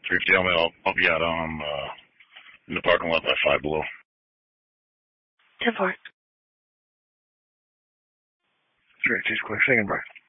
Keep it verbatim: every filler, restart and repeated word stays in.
three fifty, I'll, I'll be out on, uh, in the parking lot by five below. ten four. Sure, just quick second, bro.